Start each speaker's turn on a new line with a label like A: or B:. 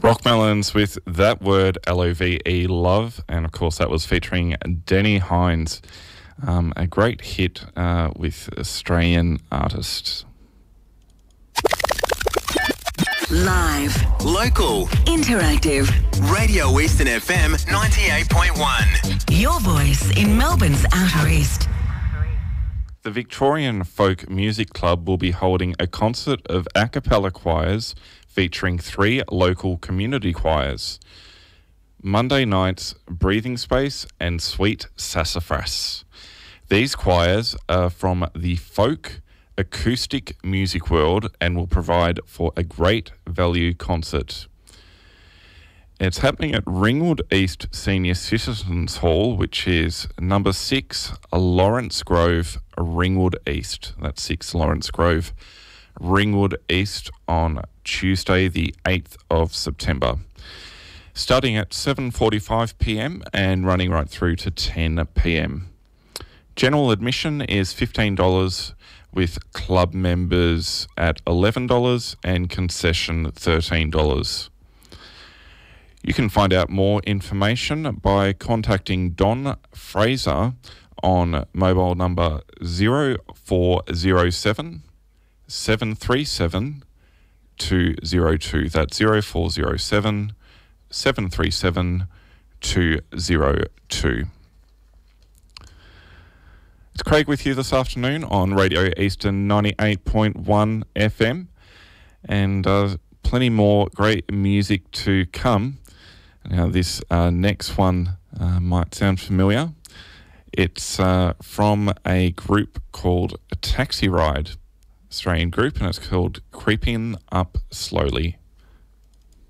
A: Rockmelons with That Word, L-O-V-E, Love, and of course that was featuring Denny Hines, a great hit with Australian artists.
B: Live,
C: local,
B: interactive,
C: Radio Eastern FM 98.1.
B: Your voice in Melbourne's Outer East.
A: The Victorian Folk Music Club will be holding a concert of a cappella choirs featuring 3 local community choirs. Monday nights, Breathing Space and Sweet Sassafras. These choirs are from the folk acoustic music world and will provide for a great value concert. It's happening at Ringwood East Senior Citizens Hall, which is number 6 Lawrence Grove, Ringwood East. That's 6 Lawrence Grove, Ringwood East on Tuesday the 8th of September. Starting at 7:45pm and running right through to 10pm. General admission is $15 with club members at $11 and concession $13. You can find out more information by contacting Don Fraser on mobile number 0407 737 202. That's 0407 737 202. It's Craig with you this afternoon on Radio Eastern 98.1 FM, and plenty more great music to come. Now this next one might sound familiar. It's from a group called A Taxi Ride, Australian group, and it's called Creeping Up Slowly.